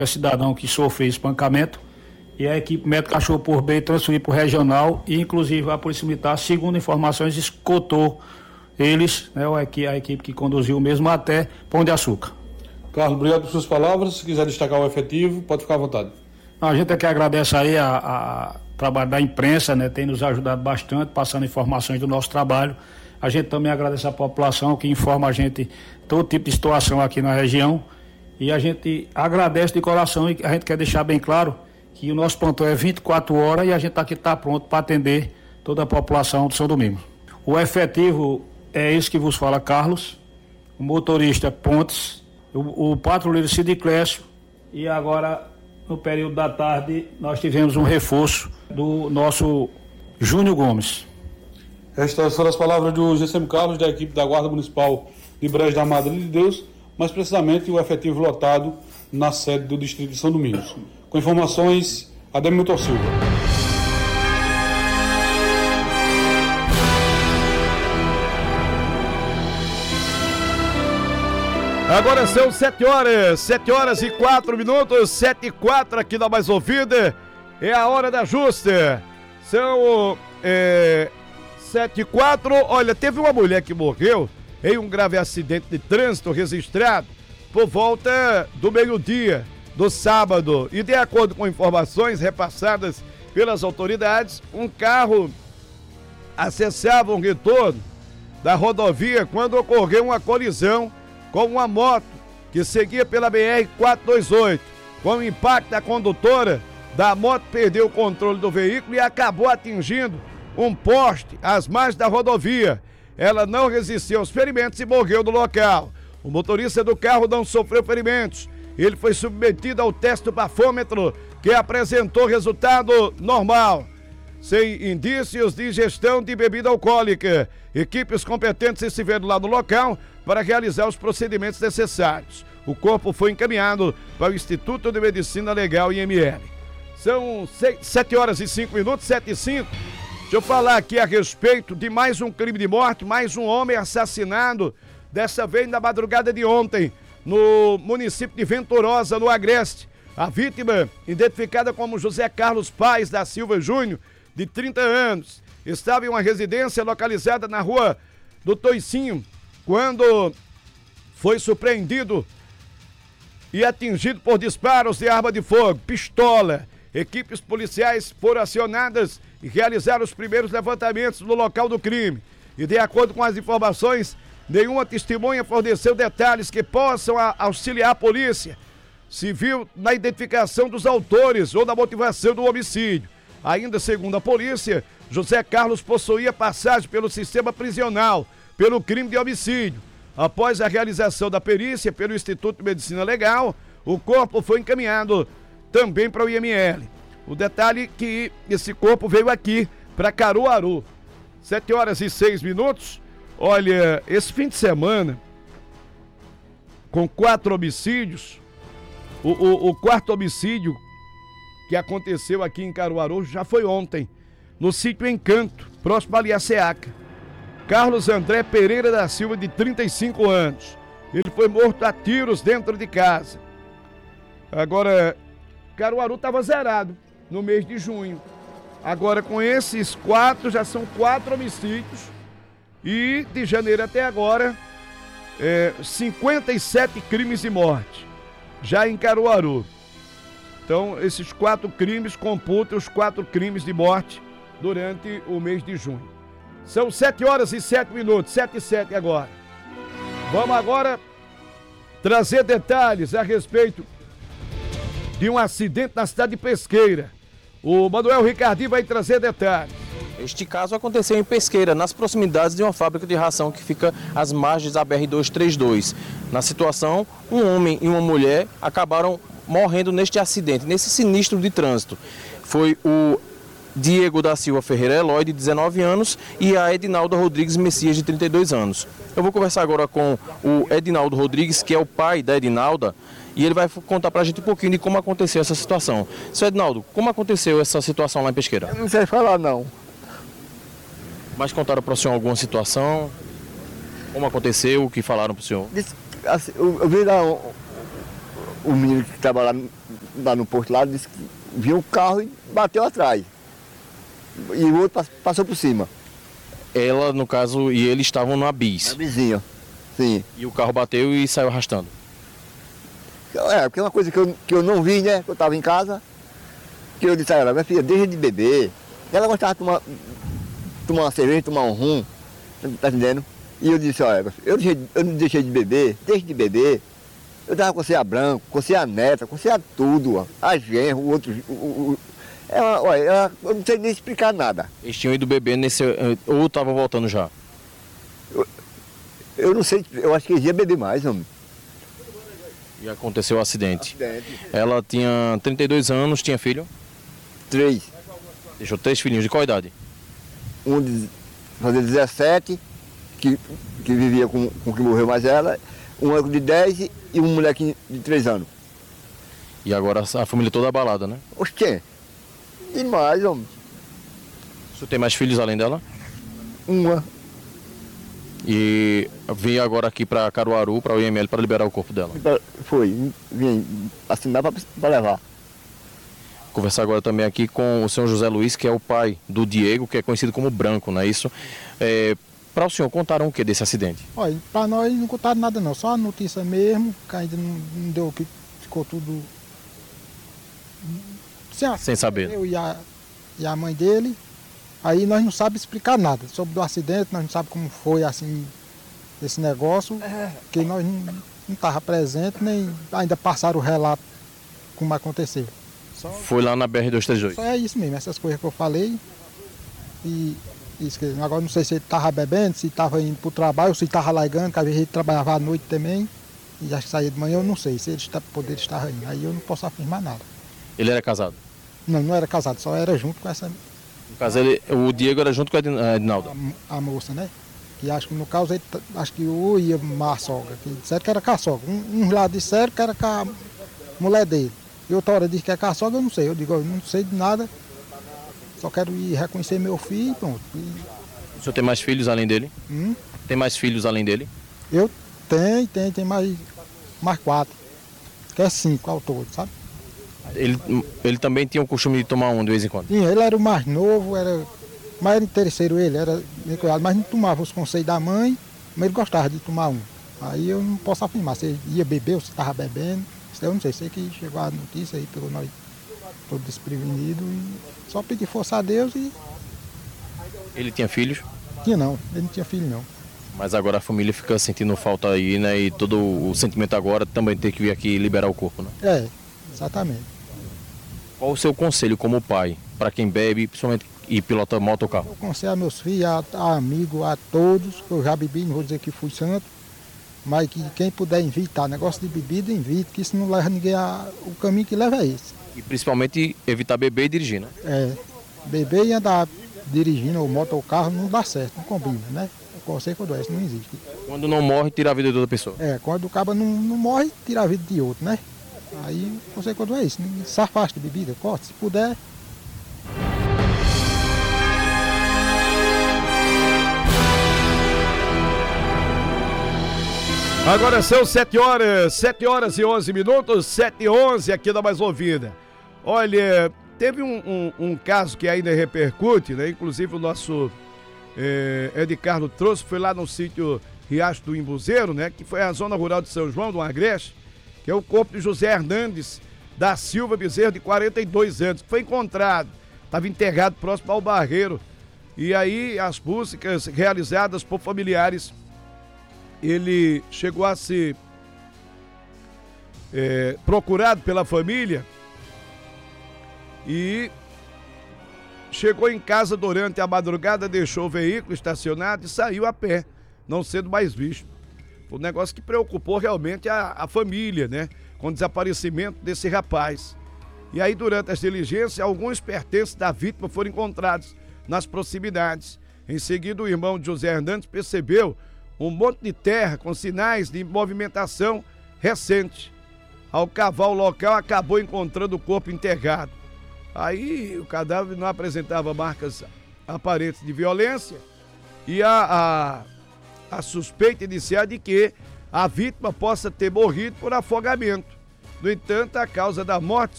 cidadão que sofreu espancamento, e a equipe médica achou por bem transferir para o regional, e inclusive a Polícia Militar, segundo informações, escoltou eles, né, a equipe que conduziu mesmo até Pão de Açúcar. Carlos, obrigado por suas palavras. Se quiser destacar o efetivo, pode ficar à vontade. A gente aqui agradece aí a trabalho da imprensa, né, tem nos ajudado bastante, passando informações do nosso trabalho. A gente também agradece a população que informa a gente todo tipo de situação aqui na região, e a gente agradece de coração, e a gente quer deixar bem claro que o nosso plantão é 24 horas e a gente aqui está pronto para atender toda a população do São Domingos. O efetivo é esse que vos fala, Carlos, o motorista Pontes, o patrulheiro Cidiclésio, e agora no período da tarde nós tivemos um reforço do nosso Júnior Gomes. Estas foram as palavras do GCM Carlos, da equipe da Guarda Municipal de Brejo da Madre de Deus, mais precisamente o efetivo lotado na sede do Distrito de São Domingos. Com informações, Ademilton Silva. Agora são 7 horas e 4 minutos, 7 e 4 aqui na Mais Ouvida, é a hora da justa. São 7 e 4, olha, teve uma mulher que morreu em um grave acidente de trânsito registrado por volta do meio-dia do sábado, e de acordo com informações repassadas pelas autoridades, um carro acessava um retorno da rodovia quando ocorreu uma colisão com uma moto que seguia pela BR-428. Com o impacto, a condutora da moto perdeu o controle do veículo e acabou atingindo um poste às margens da rodovia. Ela não resistiu aos ferimentos e morreu no local. O motorista do carro não sofreu ferimentos. Ele foi submetido ao teste do bafômetro, que apresentou resultado normal, sem indícios de ingestão de bebida alcoólica. Equipes competentes estiveram lá no local para realizar os procedimentos necessários. O corpo foi encaminhado para o Instituto de Medicina Legal, IML. São 7 horas e 5 minutos, 7 e 5. Deixa eu falar aqui a respeito de mais um crime de morte, mais um homem assassinado, dessa vez na madrugada de ontem, no município de Venturosa, no Agreste. A vítima, identificada como José Carlos Paes da Silva Júnior, de 30 anos, estava em uma residência localizada na rua do Toicinho, quando foi surpreendido e atingido por disparos de arma de fogo, pistola. Equipes policiais foram acionadas e realizaram os primeiros levantamentos no local do crime. E de acordo com as informações, nenhuma testemunha forneceu detalhes que possam auxiliar a polícia civil na identificação dos autores ou na motivação do homicídio. Ainda segundo a polícia, José Carlos possuía passagem pelo sistema prisional pelo crime de homicídio. Após a realização da perícia pelo Instituto de Medicina Legal, o corpo foi encaminhado também para o IML. O detalhe é que esse corpo veio aqui para Caruaru. 7 horas e 6 minutos. Olha, esse fim de semana, com 4 homicídios, o quarto homicídio que aconteceu aqui em Caruaru já foi ontem, no sítio Encanto, próximo ali a Seaca. Carlos André Pereira da Silva, de 35 anos. Ele foi morto a tiros dentro de casa. Agora, Caruaru estava zerado no mês de junho. Agora, com esses 4, já são 4 homicídios. E de janeiro até agora, 57 crimes de morte, já em Caruaru. Então, esses 4 crimes computam os 4 crimes de morte durante o mês de junho. São 7 horas e 7 minutos, 7 e 7 agora. Vamos agora trazer detalhes a respeito de um acidente na cidade de Pesqueira. O Manuel Ricardinho vai trazer detalhes. Este caso aconteceu em Pesqueira, nas proximidades de uma fábrica de ração que fica às margens da BR-232. Na situação, um homem e uma mulher acabaram morrendo neste acidente, nesse sinistro de trânsito. Foi o Diego da Silva Ferreira Eloy, de 19 anos, e a Edinaldo Rodrigues Messias, de 32 anos. Eu vou conversar agora com o Edinaldo Rodrigues, que é o pai da Edinalda, e ele vai contar pra gente um pouquinho de como aconteceu essa situação. Seu Edinaldo, como aconteceu essa situação lá em Pesqueira? Eu não sei falar, não. Mas contaram para o senhor alguma situação? Como aconteceu? O que falaram para o senhor? Assim, eu vi lá o menino que trabalha lá no posto lá disse que viu o carro e bateu atrás. E o outro passou por cima. Ela, no caso, e ele estavam no bis. Na vizinha, sim. E o carro bateu e saiu arrastando. Porque é uma coisa que eu não vi, né? Que eu estava em casa. Que eu disse a ela, minha filha, deixa de beber. Ela gostava de tomar uma cerveja, tomar um rum, tá entendendo? E eu disse, olha, eu não deixei de beber, deixe de beber. Eu dava com você a branco, com você a neta, com você a tudo, ó, a genro, o outro. Eu não sei nem explicar nada. Eles tinham ido beber nesse. Ou estavam voltando já? Eu não sei, eu acho que eles iam beber mais, homem. E aconteceu o acidente. Ela tinha 32 anos, tinha filho? 3. Deixou 3 filhinhos, de qual idade? Um de fazer 17, que vivia com que morreu mais ela, um de 10 e um molequinho de 3 anos. E agora a família toda abalada, né? Oxê, demais, homem. O senhor tem mais filhos além dela? Uma. E veio agora aqui para Caruaru, para o IML, para liberar o corpo dela. Foi, vim assinar para levar. Conversar agora também aqui com o senhor José Luiz, que é o pai do Diego, que é conhecido como Branco, não é isso? Para o senhor, contaram o que desse acidente? Olha, para nós não contaram nada não, só a notícia mesmo, que ainda não deu, que ficou tudo sem saber. Eu e a mãe dele, aí nós não sabemos explicar nada sobre o acidente, nós não sabemos como foi assim, esse negócio, porque nós não estávamos presentes, nem ainda passaram o relato como aconteceu. Foi lá na BR-232? Só é isso mesmo, essas coisas que eu falei. E isso que, agora não sei se ele estava bebendo, se estava indo para o trabalho, ou se estava largando, que às vezes ele trabalhava à noite também. E já saía de manhã, eu não sei se ele poderia estar indo. Aí eu não posso afirmar nada. Ele era casado? Não, não era casado, só era junto com essa... No caso, o Diego era junto com a Edinalda? A moça, né? Que acho que no caso, ele, acho que o ia a sogra, que disseram que era com a sogra. Uns lá disseram que era com a mulher dele. E outra hora disse que é com a sogra, eu não sei. Eu digo, eu não sei de nada, só quero ir reconhecer meu filho e pronto. O senhor tem mais filhos além dele? Tem mais filhos além dele? Eu tenho mais 4, que é 5 ao todo, sabe? Ele também tinha o costume de tomar um de vez em quando? Sim, ele era o mais novo, mas era interesseiro ele, era meio cuidado, mas não tomava os conselhos da mãe, mas ele gostava de tomar um. Aí eu não posso afirmar se ele ia beber ou se estava bebendo. Eu não sei que chegou a notícia aí, pegou nós todos desprevenidos e só pedir força a Deus e... Ele tinha filhos? Ele não tinha filho não. Mas agora a família fica sentindo falta aí, né? E todo o sentimento agora também tem que vir aqui liberar o corpo, né? Exatamente. Qual o seu conselho como pai, para quem bebe, principalmente e pilota moto ou carro? Eu aconselho a meus filhos, a amigos, a todos, que eu já bebi, não vou dizer que fui santo, mas que quem puder evitar negócio de bebida, evite, que isso não leva ninguém o caminho que leva é esse. E principalmente evitar beber e dirigir, né? Beber e andar dirigindo, ou moto ou carro, não dá certo, não combina, né? O conselho que eu dou, isso não existe. Quando não morre, tira a vida de outra pessoa. Quando o cabo não morre, tira a vida de outro, né? Aí o conselho que eu dou é isso, se afaste de bebida, corte, se puder. Agora são 7 horas e 11 minutos, 7h11 aqui da Mais Ouvida. Olha, teve um caso que ainda repercute, né? Inclusive o nosso Ed Carlos trouxe, foi lá no sítio Riacho do Imbuzeiro, né? Que foi a zona rural de São João do Agreste, que é o corpo de José Hernandes da Silva Bezerra, de 42 anos, que foi encontrado, estava enterrado próximo ao barreiro. E aí as buscas realizadas por familiares, ele chegou a ser procurado pela família e chegou em casa durante a madrugada, deixou o veículo estacionado e saiu a pé, não sendo mais visto. Foi um negócio que preocupou realmente a família, né? Com o desaparecimento desse rapaz. E aí, durante as diligências, alguns pertences da vítima foram encontrados nas proximidades. Em seguida, o irmão de José Hernandes percebeu um monte de terra com sinais de movimentação recente. Ao cavar o local, acabou encontrando o corpo enterrado. Aí o cadáver não apresentava marcas aparentes de violência e a suspeita inicial de que a vítima possa ter morrido por afogamento. No entanto, a causa da morte